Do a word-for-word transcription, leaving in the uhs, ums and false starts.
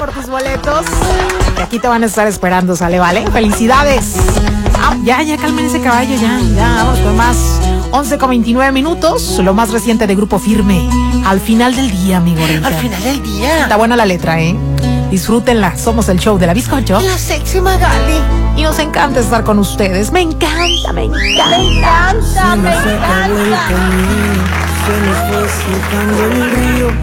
por tus boletos. Que aquí te van a estar esperando, ¿sale? ¿Vale? ¡Felicidades! Ah, ya, ya, calmen ese caballo, ya, ya, vamos con más. once con veintinueve minutos, lo más reciente de Grupo Firme. Al final del día, mi gordita. Al final del día. Está buena la letra, ¿eh? Disfrútenla, somos el show de la Bizcocho. La sexy Magali. Y nos encanta estar con ustedes. Me encanta, me encanta. Me encanta, me Se nos acabó el encanta. camino, se nos fue secando el río.